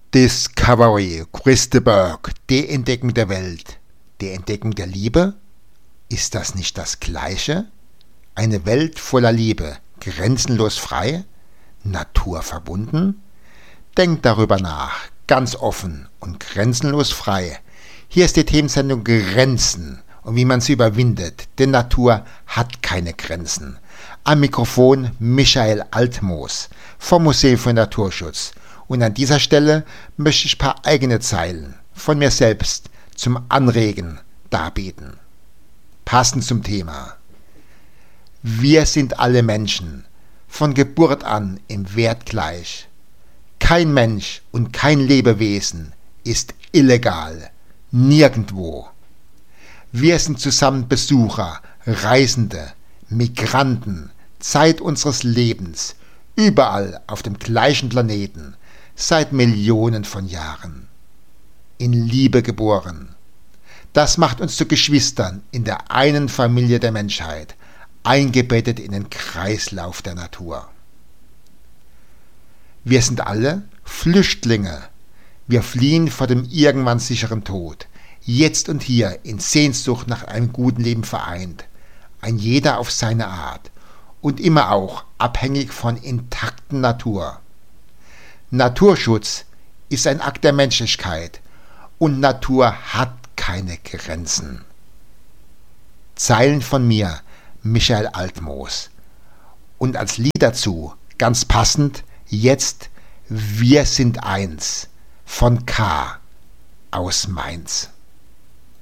Discovery, Chris de Burgh, die Entdeckung der Welt, die Entdeckung der Liebe? Ist das nicht das Gleiche? Eine Welt voller Liebe, grenzenlos frei, naturverbunden? Denkt darüber nach, ganz offen und grenzenlos frei. Hier ist die Themensendung Grenzen und wie man sie überwindet, denn Natur hat keine Grenzen. Am Mikrofon Michael Altmoos vom Museum für Naturschutz. Und an dieser Stelle möchte ich ein paar eigene Zeilen von mir selbst zum Anregen darbieten. Passend zum Thema. Wir sind alle Menschen, von Geburt an im Wert gleich. Kein Mensch und kein Lebewesen ist illegal, nirgendwo. Wir sind zusammen Besucher, Reisende, Migranten, Zeit unseres Lebens, überall auf dem gleichen Planeten, seit Millionen von Jahren. In Liebe geboren. Das macht uns zu Geschwistern in der einen Familie der Menschheit, eingebettet in den Kreislauf der Natur. Wir sind alle Flüchtlinge. Wir fliehen vor dem irgendwann sicheren Tod, jetzt und hier in Sehnsucht nach einem guten Leben vereint, ein jeder auf seine Art und immer auch abhängig von intakten Natur. Naturschutz ist ein Akt der Menschlichkeit und Natur hat keine Grenzen. Zeilen von mir, Michael Altmoos. Und als Lied dazu, ganz passend, jetzt Wir sind eins von K. aus Mainz.